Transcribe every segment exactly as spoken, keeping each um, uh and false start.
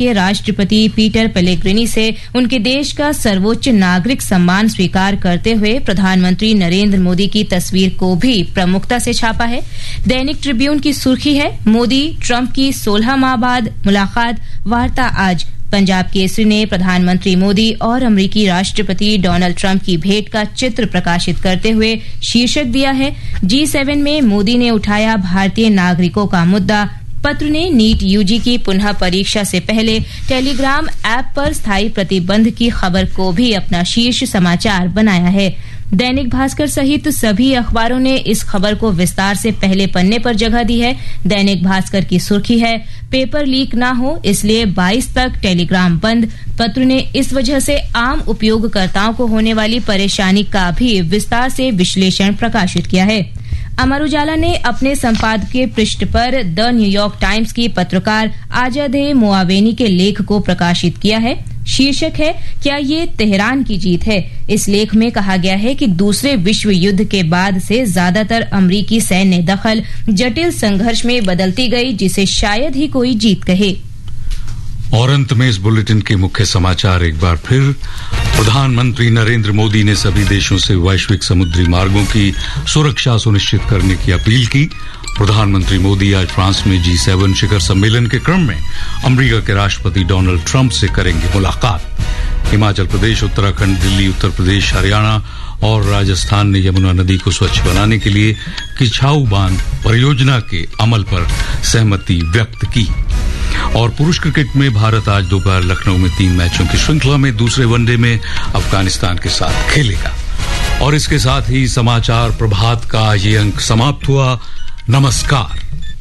के राष्ट्रपति Peter Pellegrini से उनके देश का सर्वोच्च नागरिक सम्मान स्वीकार करते हुए प्रधानमंत्री नरेंद्र मोदी की तस्वीर को भी प्रमुखता से छापा है। दैनिक ट्रिब्यून की सुर्खी है, मोदी ट्रंप की सोलह माह बाद मुलाकात, वार्ता आज। पंजाब केसरी ने प्रधानमंत्री मोदी और अमेरिकी राष्ट्रपति डोनाल्ड ट्रंप की भेंट का चित्र प्रकाशित करते हुए शीर्षक दिया है, जी सेवन में मोदी ने उठाया भारतीय नागरिकों का मुद्दा। पत्र ने नीट यूजी की पुनः परीक्षा से पहले टेलीग्राम ऐप पर स्थायी प्रतिबंध की खबर को भी अपना शीर्ष समाचार बनाया है। दैनिक भास्कर सहित सभी अखबारों ने इस खबर को विस्तार से पहले पन्ने पर जगह दी है। दैनिक भास्कर की सुर्खी है, पेपर लीक ना हो इसलिए बाईस तक टेलीग्राम बंद। पत्र ने इस वजह से आम उपयोगकर्ताओं को होने वाली परेशानी का भी विस्तार से विश्लेषण प्रकाशित किया है। अमर उजाला ने अपने संपादकीय पृष्ठ पर द न्यूयॉर्क टाइम्स की पत्रकार आजादे मोआवेनी के लेख को प्रकाशित किया है। शीर्षक है, क्या ये तेहरान की जीत है। इस लेख में कहा गया है कि दूसरे विश्व युद्ध के बाद से ज्यादातर अमरीकी सैन्य दखल जटिल संघर्ष में बदलती गई, जिसे शायद ही कोई जीत कहे। और अंत में इस बुलेटिन के मुख्य समाचार एक बार फिर। प्रधानमंत्री नरेंद्र मोदी ने सभी देशों से वैश्विक समुद्री मार्गों की सुरक्षा सुनिश्चित करने की अपील की। प्रधानमंत्री मोदी आज फ्रांस में जी सेवन शिखर सम्मेलन के क्रम में अमेरिका के राष्ट्रपति डोनाल्ड ट्रंप से करेंगे मुलाकात। हिमाचल प्रदेश, उत्तराखंड, दिल्ली, उत्तर प्रदेश, हरियाणा और राजस्थान ने यमुना नदी को स्वच्छ बनाने के लिए किछाऊ बांध परियोजना के अमल पर सहमति व्यक्त की। और पुरुष क्रिकेट में भारत आज दोपहर लखनऊ में तीन मैचों की श्रृंखला में दूसरे वनडे में अफगानिस्तान के साथ खेलेगा। और इसके साथ ही समाचार प्रभात का ये अंक समाप्त हुआ। नमस्कार।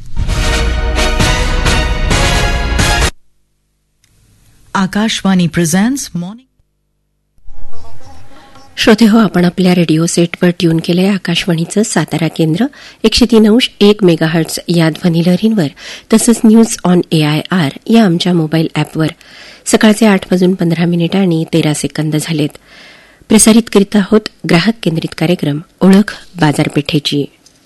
Akashvani presents morning. श्रोते हो, आपण आपल्या रेडिओ सेटवर ट्यून केलंय आकाशवाणीचं सातारा केंद्र एकशे तीन अंश एक मेगाहर्ट्झ या ध्वनिलहरींवर, तसंच न्यूज ऑन एआयआर या आमच्या मोबाईल अॅपवर सकाळचे आठ वाजून पंधरा मिनिट आणि तेरा सेकंद झालेत. प्रसारित करीत आहोत ग्राहक केंद्रित कार्यक्रम ओळख बाजारपेठेची.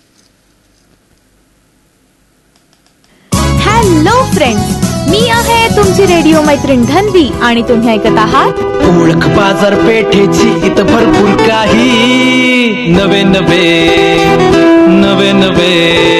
हॅलो फ्रेंड्स, मी आहे तुमची रेडिओ मैत्रीण धन्वी आणि तुम्ही ऐकत आहात ओळख बाजारपेठेची. इथं भरपूर काही नवे नवे नवे नवे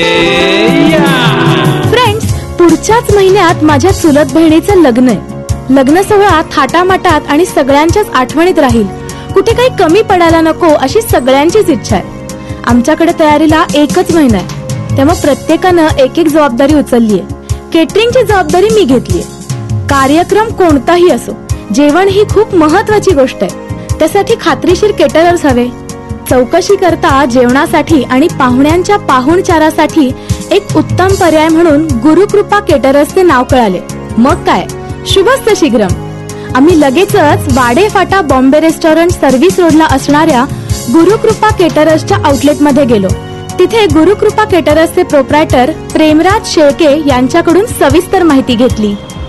फ्रेंड्स. पुढच्याच महिन्यात माझ्या चुलत बहिणीचं लग्न आहे. लग्न सोहळा थाटामाटात आणि सगळ्यांच्याच आठवणीत राहील. कुठे काही कमी पडायला नको अशी सगळ्यांचीच इच्छा आहे. आमच्याकडे तयारीला एकच महिना आहे, त्यामुळे प्रत्येकानं एक एक जबाबदारी उचलली आहे. केटरिंगची जबाबदारी मी घेतली आहे. कार्यक्रम कोणताही असो, जेवण ही खूप महत्वाची गोष्ट आहे. त्यासाठी खात्रीशीर केटरर्स हवे. चौकशी करता जेवणासाठी आणि पाहुण्यांच्या पाहुणचारासाठी एक उत्तम पर्याय म्हणून गुरुकृपा केटरर्सचे नाव कळाले. मग काय, शुभस्त शीघ्रम. आम्ही लगेचच वाडे फाटा बॉम्बे रेस्टॉरंट सर्व्हिस रोडला असणाऱ्या गुरुकृपा केटरर्सच्या आउटलेटमध्ये गेलो. तिथे गुरुकृपा केटरर्सचे प्रोप्रायटर प्रेमराज शेळके यांच्याकडून सविस्तर माहिती घेतली.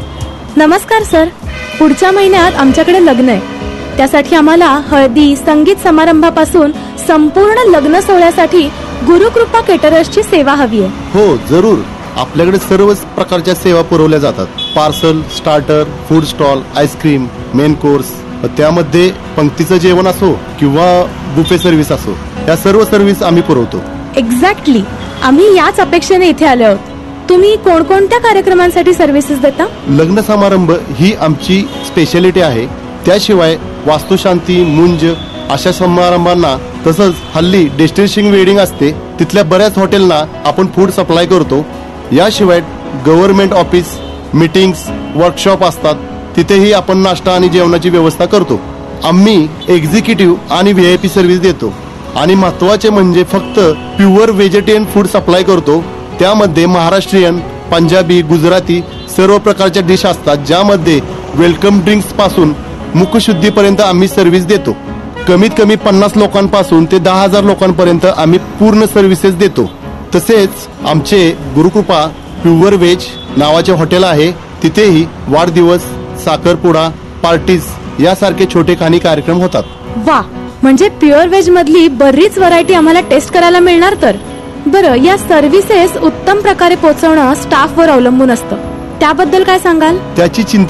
नमस्कार सर, पुढच्या महिन्यात आमच्याकडे लग्न आहे. त्यासाठी आम्हाला हळदी संगीत समारंभापासून संपूर्ण लग्न सोहळ्यासाठी गुरुकृपा केटरर्सची सेवा हवी आहे. हो जरूर, आपल्याकडे सर्वच प्रकारच्या सेवा पुरवल्या जातात. Parcel, starter, food stall, ice cream, main course, त्यामध्ये पंक्तीचं जेवण असो किंवा बुफे सर्व्हिस असो, या सर्व सर्व्हिस आम्ही पुरवतो. एक्झॅक्टली, आम्ही याच अपेक्षेने इथे आलो आहोत. तुम्ही कोणकोणत्या कार्यक्रमांसाठी सर्व्हिसेस देता? लग्न समारंभ ही आमची स्पेशालिटी आहे. त्याशिवाय वास्तुशांती, मुंज अशा समारंभांना, तसंच हल्ली डेस्टिनेशन वेडिंग असते तिथल्या बऱ्याच हॉटेलना आपण फूड सप्लाय करतो. याशिवाय गव्हर्नमेंट ऑफिस, मीटिंग्स, वर्कशॉप असतात, तिथेही आपण नाश्ता आणि जेवणाची व्यवस्था करतो. आम्ही एक्झिक्युटिव्ह आणि व्हीआयपी सर्व्हिस देतो. आणि महत्वाचे म्हणजे फक्त प्युअर व्हेजिटेरियन फूड सप्लाय करतो. त्यामध्ये महाराष्ट्रीयन, पंजाबी, गुजराती सर्व प्रकारच्या डिश असतात, ज्यामध्ये वेलकम ड्रिंक्स पासून मुखशुद्धीपर्यंत आम्ही सर्व्हिस देतो. कमीत कमी पन्नास लोकांपासून ते दहा हजार लोकांपर्यंत आम्ही पूर्ण सर्व्हिसेस देतो. तसेच आमचे गुरुकृपा प्युअर व्हेज नावाचे हॉटेल आहे, तिथेही वाढदिवस, साखरपुडा, पार्टीज यासारखे छोटे खाणी कार्यक्रम होतात. वा, म्हणजे प्युअर व्हेज मधली बरीच व्हरायटी आम्हाला टेस्ट करायला मिळणार. तर बरं, या सर्व्हिसेस उत्तम प्रकारे पोहोचवणं स्टाफवर अवलंबून असतं, त्याबद्दल काय सांगाल? त्याची चिंता